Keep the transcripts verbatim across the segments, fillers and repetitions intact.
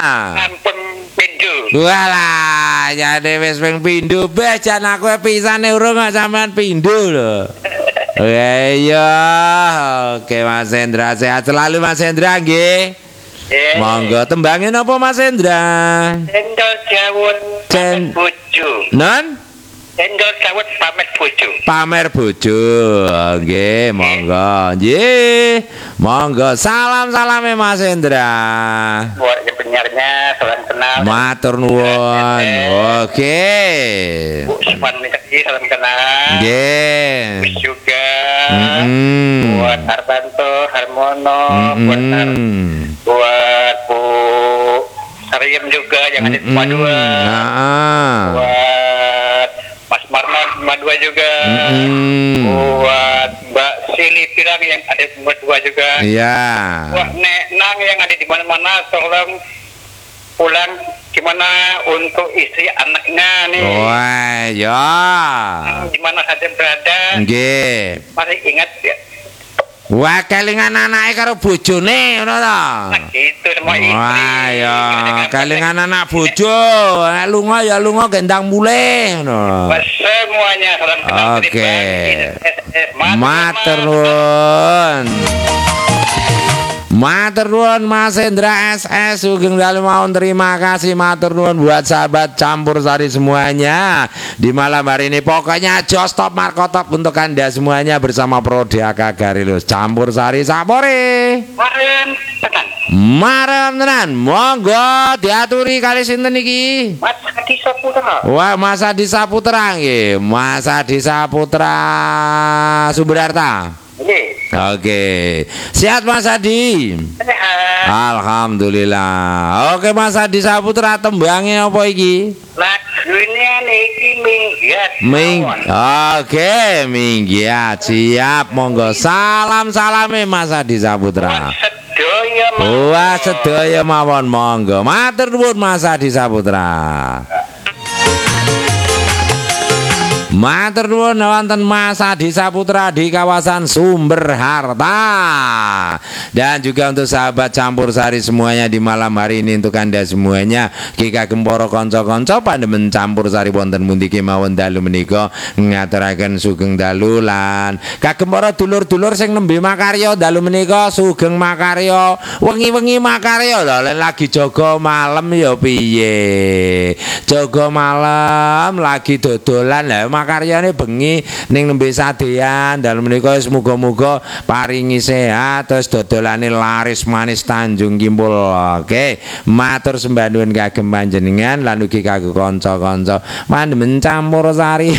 Ampun pindho. Walah, jadi wis ping pindho beh jan aku pisane urung kok sampean pindho lho. Iya, oke Mas Hendra, sehat selalu Mas Hendra nggih. Eh, Monggo tembangin apa Mas Hendra? Cendol dawet Cen- pamit bojo. Non? Cendol dawet pamit bojo. Pamer bojo. Nggih, monggo. Nggih. Monggo salam-salame Mas Hendra. Buat yang penyiarnya salam kenal. Matur nuwun. Oke. Bu Supan Mikati salam kenal. Nggih. Terus juga Mm-mm. buat Arbanto, Harmono, buat Ar- Mm-mm. buat Bu Sariem juga yang ada di Mm-mm. Madua. Heeh. Buat Mas Marman Madua juga. Mm-mm. Buat Mbak Sili Pirang yang ada di Madua juga. Iya. Buat Nek Nang yang ada di mana-mana, tolong pulang gimana untuk istri anaknya nih. Wah, ya. Di mana saja berada, Nggih. masih ingat ya. Wah, kelingan anake karo bojone ngono to. Nah, gitu semua istri. Wah, ya, Jangan kelingan anak bojo, nek lunga ya lunga gendang mulih ngono. Buat semuanya salam kenal. Oke. pribadi. S S. Matur nuwun. Matur nuwun Mas Hendra S S Sugeng Dalu mawon, terima kasih matur nuwun buat sahabat Campur Sari semuanya di malam hari ini. Pokoknya jos top markotop untuk Anda semuanya bersama Prodaka Garilus Campur Sari sapore. Maren tenan. Marem tenan, monggo diaturi kali sinten iki? Mas Hadi Saputra. Wah, Mas Adi Saputra nggih. Mas Adi Saputra Subrarta. Ini Oke, sehat Mas Adi? sehat. Alhamdulillah. Oke Mas Adi Saputra, tembangnya apa iki? Lagu ini niki minggat. Ming. Oke, minggiat. Siap, monggo. Salam salame Mas Adi Saputra. Sedoyo Wah, sedaya mawon monggo. Matur nuwun Mas Adi Saputra. Matur nuwun wonten Mas Adi Saputra di kawasan Sumber Harta. Dan juga untuk sahabat Campur Sari semuanya di malam hari ini untuk Anda semuanya. Ki kagem para kanca-kanca pandemen Campur Sari wonten pundi kemawon dalu menika ngaturaken sugeng dalu lan kagem para dulur-dulur sing nembe makarya dalu menika sugeng makarya, wengi-wengi makarya lho lagi jaga malam ya piye. Jaga malam lagi dodolan lha makaryane bengi ning nembe sadean dalem menika wis muga-muga paringi sehat terus dodolane laris manis Tanjung Kimpul. Oke, matur sembah nuwun kagem panjenengan lan ugi kagem kanca-kanca pandemen Campur Sari.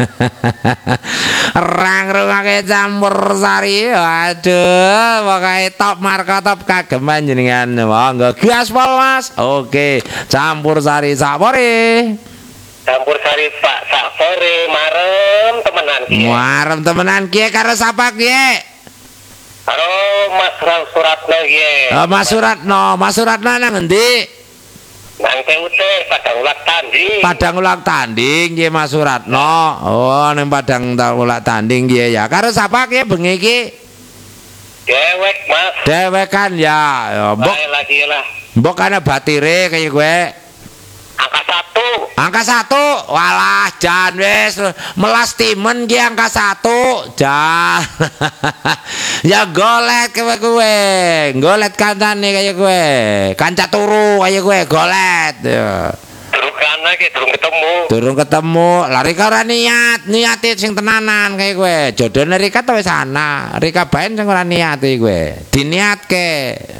Rang-rungake Campur Sari. Aduh, pokoke top marka top kagem panjenengan. Monggo gaspol Mas. Oke, Campur Sari sapore. Campur Sari Pak Sapore marem temenan ki. Marem temenan kiye karo sapa kiye? Karo Mas Rang Suratno ki. Oh, Mas Suratno, Mas Suratno nang endi? Nang P U T Padang Ulak Tanding. Padang Ulak Tanding nggih Mas Suratno. Oh, ning Padang Ulak Tanding nggih ya. Karo sapa kiye bengi iki? Dewek Mas. Dewekan ya. Ya, mbok Bae lagi lah. mbok kana batire kaya kowe. Angka satu. Angka satu, walah jan wis melas timen ki angka satu, jan. Ya golet kowe kowe, golet kancane kaya kowe, kanca turu kaya kowe golet. Ya. Durung kana ki durung ketemu. Durung ketemu, lari ka ora niat, niate sing tenanan kaya kowe. Jodone Rika ta wis ana, Rika baen sing ora niat iki kowe. Diniatke.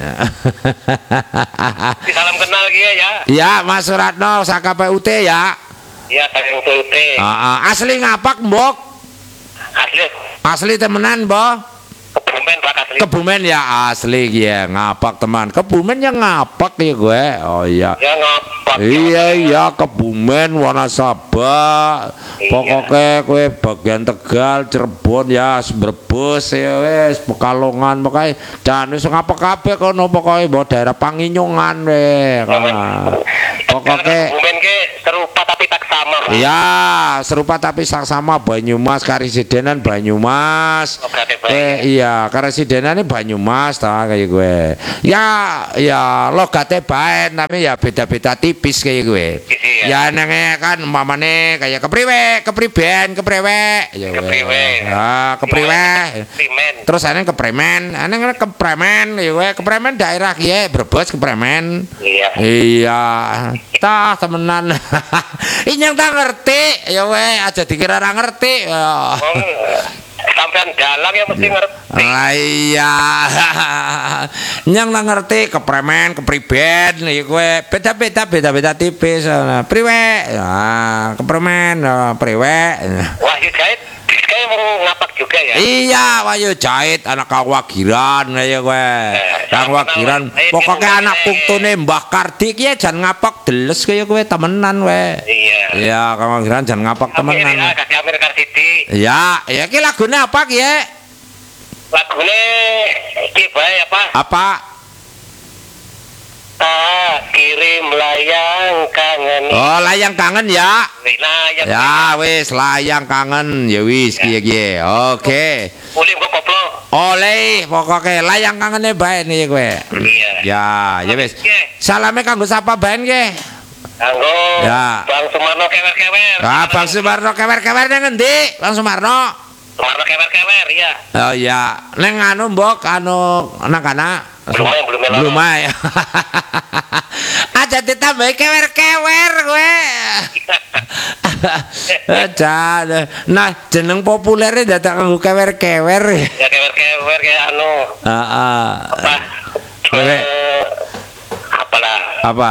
Salam kenal ki ya. Ya, Mas Suratno saka P U T ya. Iya, saking P U T. Heeh, asli ngapak, Mbok? Asli Asli temenan, Mbok? Kebumen Pak asli. Kebumen ya asli ya, ngapak teman. Kebumen ya ngapak ya gue. Oh iya. Ya ngapak. Iya iya Kebumen Wanasaba. Iya. Pokoknya kue bagian Tegal, Cirebon ya, Brebes ya wes, Pekalongan pokoknya jangan wis ngapak kabeh kono pokoknya bawa daerah Panginyungan we. Pokoknya Kebumen ki serupa tapi tak sama, Pak. Iya, serupa tapi sama Banyumas, karesidenan Banyumas. Logatnya baik. Eh iya, karesidenan Banyumas ta kayak gue. Ya, ya logatnya baik tapi ya beda-beda tipis kayak gue. Iya. Ya nenge kan mamane kayak kepriwe, kepriben, kepriwe. Ya gue. Kepriwe. Ah, kepriwe. Primen. Terus aneh kepremen, aneh kan kepremen ya gue. Kepremen daerah kiye Brebes kepremen. Iya. Iya, tah temenan. Inyang tak ngerti, ya weh aja dikira ora ngerti. Ya. Wong sampean dalang ya mesti ngerti. Lah iya. Nyang tak ngerti kepremen, kepriben ya kowe beda-beda beda-beda tipis. Nah, priwe. Nah, kepremen, nah, priwe. Wahyu Jahit kayak mau ngapak juga ya. Iya, Wahyu Jahit anak Kang Wagiran ya kowe. Kang Wagiran pokoknya anak puktune Mbah Kardi ki jan ngapak deles kaya kowe temenan we. Iya. Iya, Kang Wagiran jan ngapak temenan. Iya, kasih Amerika City. Ya, ya ki lagune apa ki ya? Lagune iki bae apa? Apa? Tak kirim layang kangen. Oh, layang kangen ya. Layang. Ya wis layang kangen ya wis kiye kiye. Oke. Boleh kok koplo. Oleh pokoknya layang kangene bae nih kowe. Iya. Ya, ya wis. Salame kanggo sapa bae nggih? Kanggo Ya. Bang Sumarno kewer-kewer. Ah, Bang Sumarno kewer-kewer nang endi? Bang Sumarno. Sumarno kewer-kewer ya. Oh iya, neng anu mbok anu nang kana. Belum ae, belum melok. Belum ae. Aja ditambah kewer-kewer kowe. Aja. Nah, jeneng populer dadak kanggo kewer-kewer. Ya kewer-kewer kayak anu. Heeh. Apa? Kewe. Eh, apalah. Apa?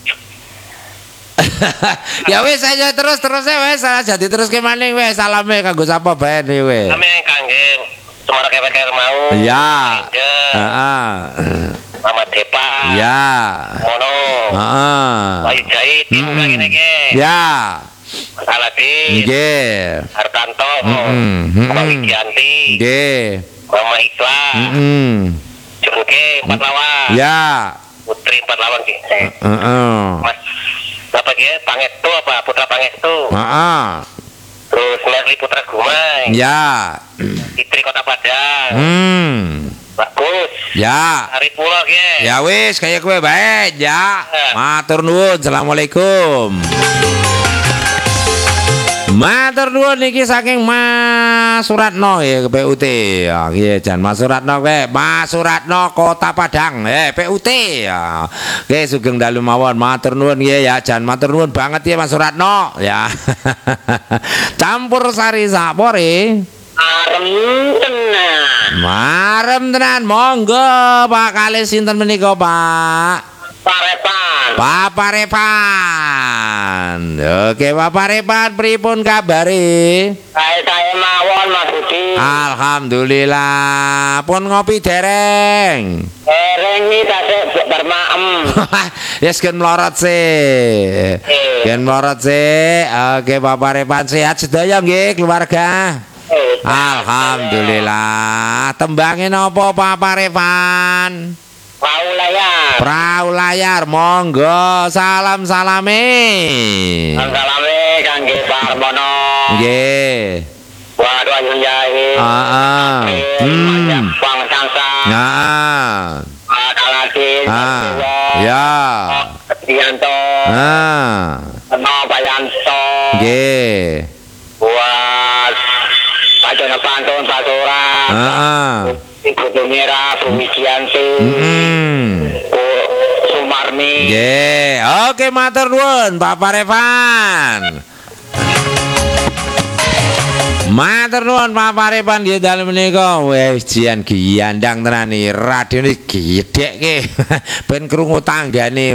Ya wis aja terus terus wis aja diteruske maning wis salame kanggo sapa bae nih wis. Kami yang kangge Sumarno kewer-kewer mau. Iya. Heeh. Heeh. Mama Depa. Ya. Mono. Heeh. Wahyu Jahit ibu lagi nege. Ya. Aladin. Nggih. Hartanto. Mm-mm. Mama Widianti. Nggih. Mama Ikhlas. Heeh. Jungke empat lawan. Ya. Putri empat lawan ki. Eh, Heeh. Mas apa ki? Pangestu apa? Putra Pangestu. Heeh. Terus Merli Putra Gumai. Ya. Fitri Kota Padang. Hmm. Bagus. Ya. Hari Pulau ki. Ya wis kaya kowe bae ya. Matur nuwun. Assalamualaikum. Matur nuwun niki saking Mas Suratno ya P U T. Ya nggih jan Mas Suratno kowe. Mas Suratno Kota Padang. Eh P U T ya. Oke sugeng dalu mawon matur nuwun nggih ya jan matur nuwun banget ya Mas Suratno ya. Campur sari sapore. Arem tenan. Marem tenan monggo Pak kalih sinten menika Pak? Parepan. Pak Parepan. Oke Pak Parepan pripun kabare? Saya saya mawon Mas Budi. Alhamdulillah. Pun ngopi dereng. Ereng ini tasik bermaem. Yes gen melorot sih. Gen melorot sih. Oke Pak Parepan sehat sedaya nggih keluarga. Alhamdulillah. Tembangin apa Pak Parepan? Pau layar. Perahu layar monggo salam salame. Salame kangge Pak Armono. Nggih. Waduh ayu jahe. Heeh. Hmm. Bang Sangsa. Nah. Aladin. Ah. Ya. Dianto. Ah. No Payanto. Nggih. Buat Pak Jono Pantun Pak Sura. Heeh. Ibu Tumira, Bu Widianti. Hmm. Bu Sumarmi. Nggih. Oke matur nuwun Pak Parepan. Matur nuwun Pak Parepan nggih dalem menika wis jian giyandang tenan iki radione gedhekke ben krungu tanggane.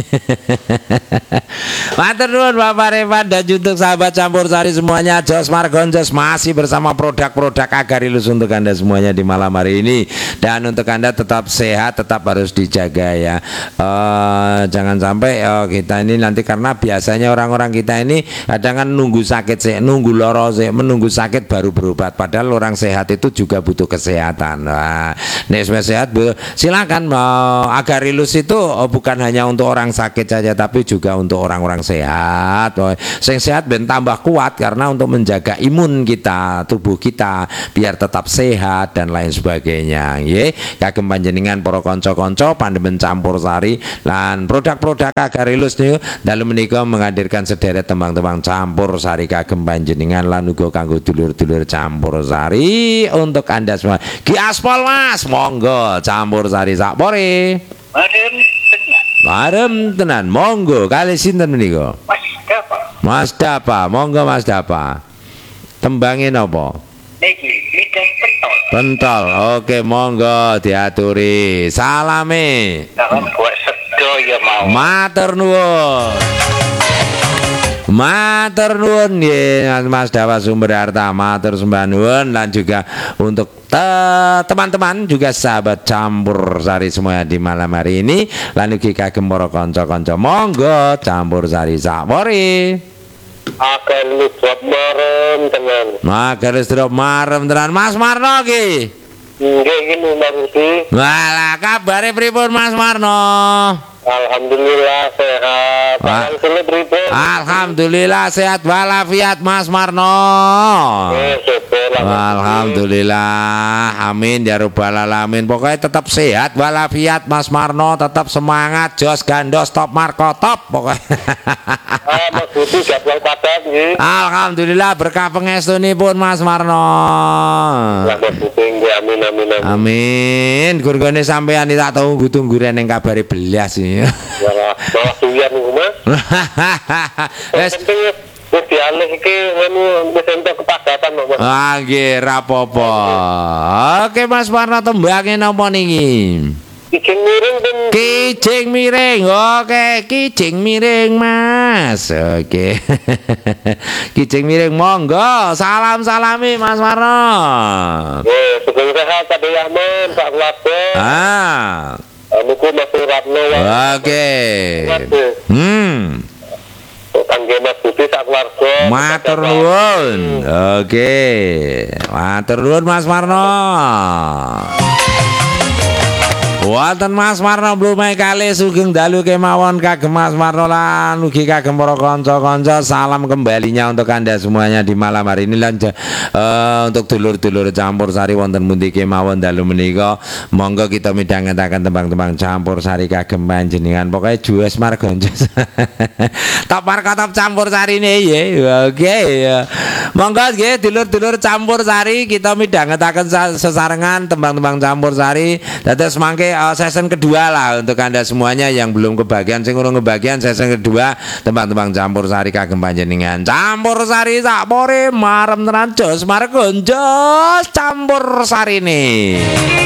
Matur nuwun Pak Parepan dan untuk sahabat campur sari semuanya Jos Margon Jos masih bersama produk-produk Agarilus untuk Anda semuanya di malam hari ini dan untuk Anda tetap sehat tetap harus dijaga ya. Uh, jangan sampai uh, kita ini nanti karena biasanya orang-orang kita ini kadang kan nunggu sakit sih, nunggu loro sih, menunggu sakit sakit baru berobat, padahal orang sehat itu juga butuh kesehatan. Nah, nek wis sehat silakan. uh, Agarilus itu uh, bukan hanya untuk orang sakit saja, tapi juga untuk orang-orang sehat. Uh, sing sehat ben tambah kuat karena untuk menjaga imun kita, tubuh kita biar tetap sehat dan lain sebagainya. Nggih, kagem panjenengan para kanca-kanca pandemen campur sari lan produk-produk Agarilus niku dalu menika menghadirkan sederet tembang-tembang campur sari kagem panjenengan lan uga kanggo dulur-dulur campur sari untuk Anda semua. Ki aspal Mas, monggo campur sari sak pore. Marem tenan. Marem tenan, monggo kali sinten menika? Mas Dapa. Mas Dapa, monggo Mas Dapa. Tembangin apa? Niki lidah pentol. Pentol, oke monggo diaturi. Salame. Dalam buat sedo ya mau. Matur nuwun. Matur nuwun nggih Mas Dawa Sumber Harta, matur sembah nuwun lan juga untuk teman-teman juga sahabat campur sari semuanya di malam hari ini lan ugi kagem para kanca-kanca monggo campur sari sak pore. Akan lu drop marem tenan. Mager drop marem tenan Mas Marno ki. Nggih iki Mas Budi. Walah kabare pripun Mas Marno? Alhamdulillah sehat. Wah. Alhamdulillah pripun? Alhamdulillah sehat walafiat Mas Marno. Eh, syukur. Alhamdulillah, amin ya robbal alamin. Pokoknya tetap sehat walafiat Mas Marno, tetap semangat, jos gandos top marko top pokoknya. Ah, Mas Budi jadwal padat nggih. Alhamdulillah berkah pangestunipun Mas Marno. Lah Mas Budi nggih amin amin amin. Amin. Gurgone sampean tak tunggu tunggu reneng kabare belas iki. Malah malah suyan niku Mas. Wes Penting wis dialih iki ngene wis entuk kepadatan kok Mas. ah nggih rapopo. Oke Mas Marno tembangin napa niki? Kijing miring pun Kijing miring. Oke, kijing miring Mas. Oke. Kijing miring monggo. Salam-salami Mas Marno. eh sugeng sehat Pak Yaman Pak Keluarga. Ah. Niku Mas Ratno. Oke. Hmm. Kangge Mas Budi sak keluarga. Matur nuwun. Oke. Matur nuwun Mas Marno. Wonten Mas Marno blumai kali sugeng dalu kemawon kagem Mas Marno lan ugi kagem para kanca-kanca. Salam kembalinya untuk Anda semuanya di malam hari ini lan uh, untuk dulur-dulur campur sari wonten pundi kemawon dalu menika. Monggo kita midhangetaken tembang-tembang campur sari kagem panjenengan. Pokoke jues margonjo. Top markotop campur sari ne ya. Oke ya. Monggo nggih dulur-dulur campur sari kita midhangetaken sesarengan tembang-tembang campur sari. Dados mangke uh, season kedua lah untuk Anda semuanya yang belum kebagian sing urung kebagian season kedua tembang-tembang campur sari kagem panjenengan. Campur sari sak pore marem tenan jos margonjos campur sari nih.